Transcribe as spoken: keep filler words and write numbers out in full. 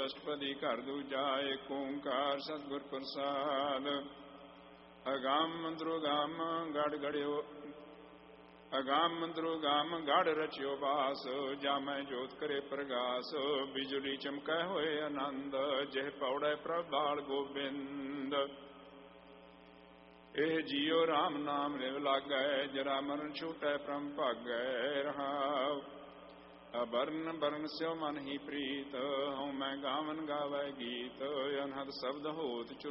ਅਸ਼ਟਪਦੀ ਘਰ ਦੂਜਾ, ਏਕ ਓੰਕਾਰ ਸਤਿਗੁਰ ਪ੍ਰਸਾਦ। ਅਗੰਮ ਅੰਦਰੋਗੰਮ ਗੜ ਗੜਿਓ, ਅਗੰਮ ਅੰਦਰੋਗੰਮ ਗੜ ਰਚਿਓ ਬਾਸ, ਜਾਮੈ ਜੋਤ ਕਰੇ ਪ੍ਰਗਾਸ। ਬਿਜੁਲੀ ਚਮਕੈ ਹੋਏ ਆਨੰਦ, ਜਿਹ ਪੌੜੈ ਪ੍ਰਭ ਬਾਲ ਗੋਬਿੰਦ। ਇਹ ਜੀਉ ਰਾਮ ਨਾਮ ਲਿਵ ਲਾਗੈ, ਜਰਾ ਮਰਨ ਛੂਟੈ ਭ੍ਰਮ ਭਾਗੈ। ਰਹਾਉ ਅਬਰਨ ਬਰਨ ਸਿਉ ਮਨ ਹੀ ਪ੍ਰੀਤ, ਹਉ ਮੈਂ ਗਾਵਨ ਗਾਵੈ ਗੀਤ। ਅਨਹਦ ਸ਼ਬਦ ਹੋਤ